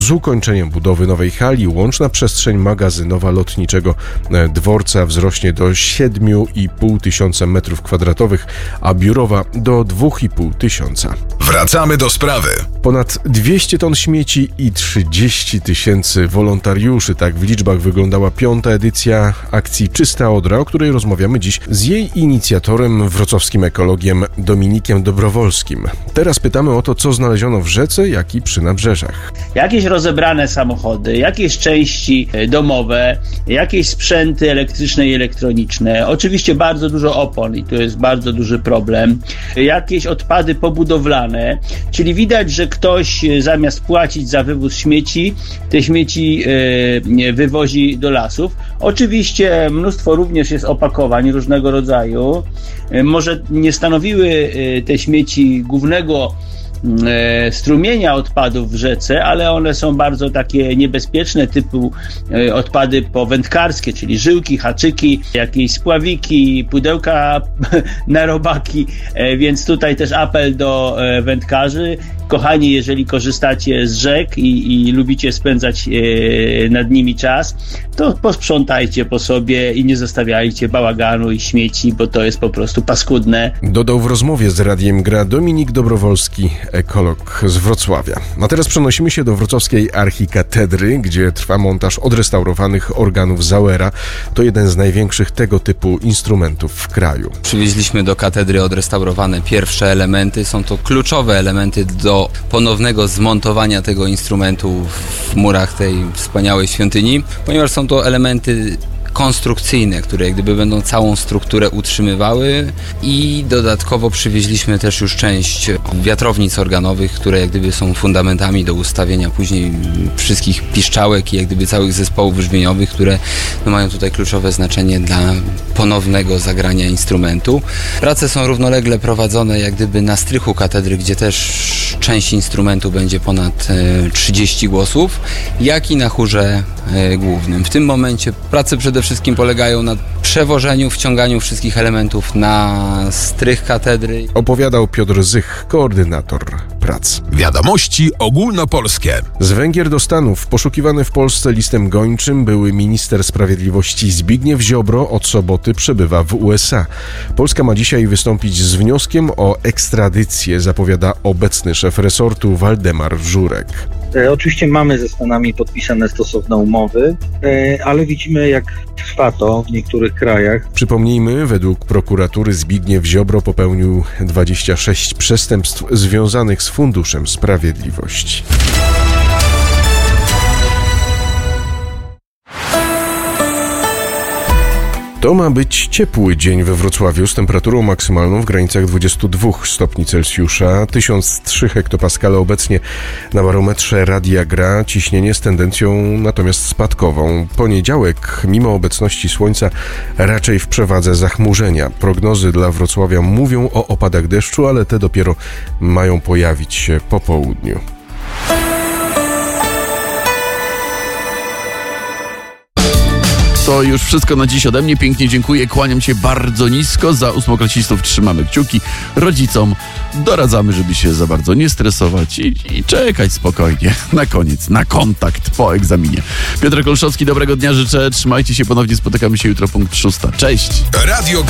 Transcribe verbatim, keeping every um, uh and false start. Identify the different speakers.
Speaker 1: Z ukończeniem budowy nowej hali łączna przestrzeń magazynowa lotniczego dworca wzrośnie do siedem i pół tysiąca metrów kwadratowych, a biurowa do dwa i pół tysiąca.
Speaker 2: Wracamy do sprawy.
Speaker 1: Ponad dwieście ton śmieci i trzydzieści tysięcy wolontariuszy. Tak w liczbach wyglądała piąta edycja akcji Czysta Odra, o której rozmawiamy dziś z jej inicjatorem, wrocławskim ekologiem Dominikiem Dobrowolskim. Teraz pytamy o to, co znaleziono w rzece, jak i przy nabrzeżach.
Speaker 3: Jakieś rozebrane samochody, jakieś części domowe, jakieś sprzęty elektryczne i elektroniczne. Oczywiście bardzo dużo opon i to jest bardzo duży problem. Jakieś odpady pobudowlane, czyli widać, że ktoś zamiast płacić za wywóz śmieci, te śmieci e, wywozi do lasów. Oczywiście mnóstwo również jest opakowań różnego rodzaju. E, może nie stanowiły e, te śmieci głównego strumienia odpadów w rzece, ale one są bardzo takie niebezpieczne, typu odpady powędkarskie, czyli żyłki, haczyki, jakieś spławiki, pudełka na robaki, więc tutaj też apel do wędkarzy. Kochani, jeżeli korzystacie z rzek i, i lubicie spędzać e, nad nimi czas, to posprzątajcie po sobie i nie zostawiajcie bałaganu i śmieci, bo to jest po prostu paskudne.
Speaker 1: Dodał w rozmowie z Radiem Gra Dominik Dobrowolski, ekolog z Wrocławia. A teraz przenosimy się do wrocławskiej archikatedry, gdzie trwa montaż odrestaurowanych organów Zauera. To jeden z największych tego typu instrumentów w kraju.
Speaker 4: Przywieźliśmy do katedry odrestaurowane pierwsze elementy. Są to kluczowe elementy do ponownego zmontowania tego instrumentu w murach tej wspaniałej świątyni, ponieważ są to elementy konstrukcyjne, które jak gdyby będą całą strukturę utrzymywały, i dodatkowo przywieźliśmy też już część wiatrownic organowych, które jak gdyby są fundamentami do ustawienia później wszystkich piszczałek i jak gdyby całych zespołów brzmieniowych, które no, mają tutaj kluczowe znaczenie dla ponownego zagrania instrumentu. Prace są równolegle prowadzone jak gdyby na strychu katedry, gdzie też część instrumentu będzie ponad trzydzieści głosów, jak i na chórze głównym. W tym momencie prace przede wszystkim polegają na przewożeniu, wciąganiu wszystkich elementów na strych katedry.
Speaker 1: Opowiadał Piotr Zych, koordynator prac.
Speaker 2: Wiadomości ogólnopolskie.
Speaker 1: Z Węgier do Stanów poszukiwany w Polsce listem gończym były minister sprawiedliwości Zbigniew Ziobro od soboty przebywa w U S A. Polska ma dzisiaj wystąpić z wnioskiem o ekstradycję, zapowiada obecny szef resortu Waldemar Żurek.
Speaker 5: Oczywiście mamy ze Stanami podpisane stosowne umowy, ale widzimy, jak trwa to w niektórych krajach.
Speaker 1: Przypomnijmy, według prokuratury Zbigniew Ziobro popełnił dwadzieścia sześć przestępstw związanych z Funduszem Sprawiedliwości. To ma być ciepły dzień we Wrocławiu z temperaturą maksymalną w granicach dwudziestu dwóch stopni Celsjusza, tysiąc trzy hektopaskale obecnie na barometrze Radia Gra, ciśnienie z tendencją natomiast spadkową. Poniedziałek, mimo obecności słońca, raczej w przewadze zachmurzenia. Prognozy dla Wrocławia mówią o opadach deszczu, ale te dopiero mają pojawić się po południu.
Speaker 6: To już wszystko na dziś ode mnie. Pięknie dziękuję, kłaniam się bardzo nisko. Za ósmoklasistów trzymamy kciuki. Rodzicom doradzamy, żeby się za bardzo nie stresować i, i czekać spokojnie na koniec, na kontakt po egzaminie. Piotr Kolszowski, dobrego dnia życzę. Trzymajcie się, ponownie spotykamy się jutro punkt szósta. Cześć!
Speaker 2: Radio